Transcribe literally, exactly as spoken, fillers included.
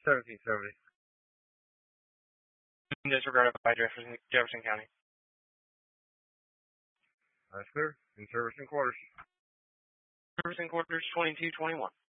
seventeen seventy. Disregarded by Jefferson, Jefferson County. That's clear. In service and quarters. Service and quarters twenty-two twenty-one.